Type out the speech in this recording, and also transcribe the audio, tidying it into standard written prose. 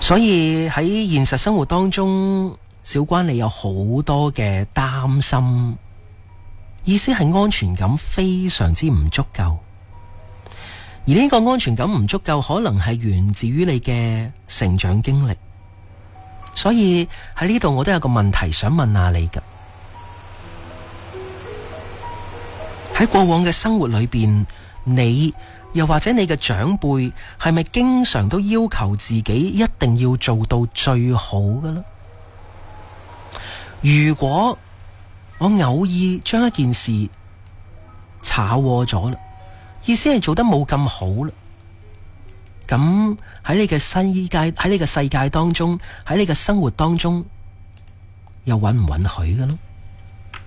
所以喺現實生活當中，小關你有好多嘅擔心，意思係安全感非常之唔足夠。而呢個安全感唔足夠，可能係源自於你嘅成長經歷。所以喺呢度我都有個問題想問下你㗎。喺過往嘅生活裏邊，你又或者你嘅長輩係咪經常都要求自己一定要做到最好嘅呢？如果我偶爾將一件事查獲咗啦，意思係做得冇咁好啦，咁喺你嘅世界當中，喺你嘅生活當中，又允唔允許嘅呢？